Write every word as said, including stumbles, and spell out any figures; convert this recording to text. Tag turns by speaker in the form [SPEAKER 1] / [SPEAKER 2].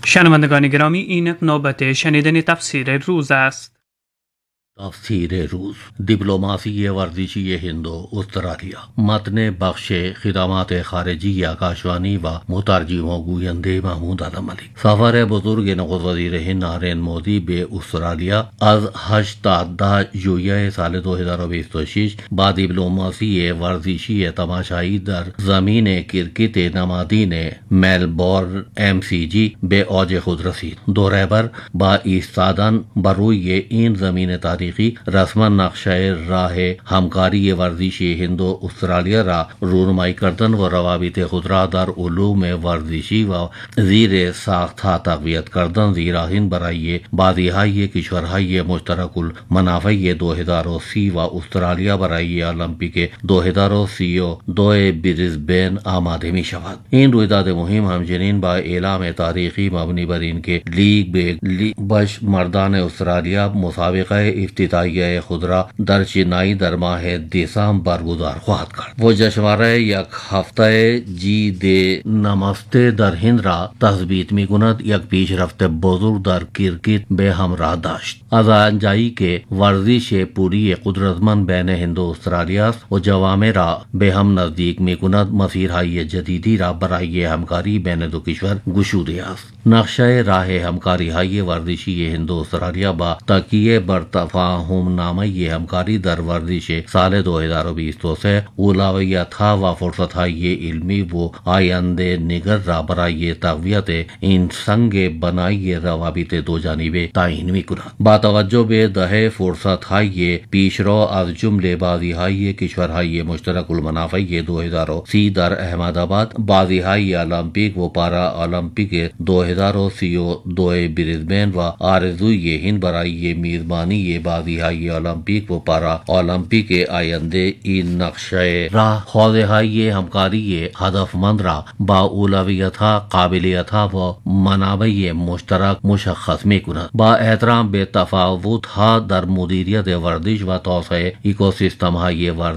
[SPEAKER 1] شنوندگان گرامی، این نوبت شنیدن تفسیر روز است.
[SPEAKER 2] तफसीर रूस डिप्लोमासी वर्जिशी हिंदो उत्तरालिया मतने बख्शे खिदमात खारजी आकाशवाणी व मुतरजिमो गुयंदे महमूद आलम अली सफर बुजुर्ग नक़द वज़ीर हिंद नरेंद्र मोदी बे उत्तरालिया अज हश्तादा जुया साल दो हजार बीस तोशीश बा डिप्लोमासी वर्जिशी तमाशाई दर जमीन क्रिकेट नमादीन मेलबोर्न एम सी जी बे औज खुद रसीद दौरे पर बा इस्तादन बरूए इन जमीन तारीख रस्मन नक्शा राह हमकारी वर्जिशी हिंदो उत्तरालिया रा रूनमाई करदन व रवाबित खुदरा दर उलूम वर्जिशी व जीर साख्ता तकवियत करदन जीरा हिंद बराइये बादिहाई किशवरहाई मुश्तरकुल मनाफी दो हजार सी व उत्तरालिया बराइये ओलंपिक दो हजार सीओ दोए ब्रिस्बेन आमादमी शवाद इन रुदाद मुहिम हमजनीन बा एलाम तारीखी मबनी बर इनके लीग बे बश मर्दान उत्तरालिया मुसाबिका इफ्तिताइया खुदरा दर चिनाई दर माह दिसंबर बरगुजार ख्वाद कर वो जश्नवारे यक हफ्ते जी दे नमस्ते दर हिंदरा तस्बीत में गुनत यक पीश रफ्ते बुजुर्ग दर क्रिकेट बे हमरा दाश्त अजान जाई के वर्जिश पूरी कुदरतमंद बैन हिंदो उत्तरालिया व जवामेरा बेहम नजदीक में गुनत मसीर हाई जदीदी रा बराई हमकारी बैन दो किश्वर गुशूरियास नक्शा राह हमकारी हाई वर्जिशी हिंदो उत्तरालिया बा तकिए बरतफा हम नाम ये हमकारी दर वर्जिश साल दो हजार बीस तो से उलाविया था व फुर्सत ये इल्मी वो आयंदे निगर रा बराई तकवियत इन संगे बनाई रवाबित दो जानिबे ताइन में कुना बातवज्जो बे दहे फुर्सत ये पीशरो आज जुमले बाजी हाई किश्वर हाई मुश्तरकुल मनाफी दो हजार सी दर अहमदाबाद बाजी हाई ओलंपिक व पारा ओलंपिक दो हजार सीओ दोए ब्रिस्बेन व आरजू ये हिंद बराई ये मेजबानी ये बाजी हाई ओलंपिक व पारा ओलंपिक के आयंदे इन नक्शे राह खौजे हाई हमकारी ये हदफमंद रा बाउलवियथा काबिलियथा व मनाबी मुश्तरक मुशख्खस में कुनत बा एहतराम बेतफावुत हा दर मुदीरियत वर्जिश व तौसे इकोसिस्टम हाई